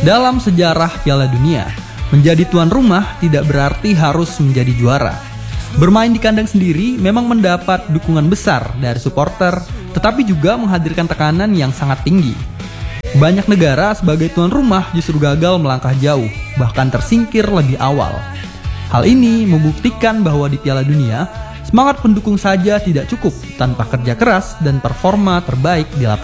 Dalam sejarah Piala Dunia, menjadi tuan rumah tidak berarti harus menjadi juara. Bermain di kandang sendiri memang mendapat dukungan besar dari supporter, tetapi juga menghadirkan tekanan yang sangat tinggi. Banyak negara sebagai tuan rumah justru gagal melangkah jauh, bahkan tersingkir lebih awal. Hal ini membuktikan bahwa di Piala Dunia, semangat pendukung saja tidak cukup tanpa kerja keras dan performa terbaik di lapangan.